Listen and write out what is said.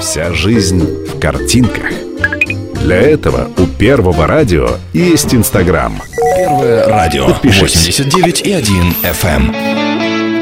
Вся жизнь в картинках. Для этого у Первого радио есть Инстаграм. Первое радио. Подпишись. 89,1 FM.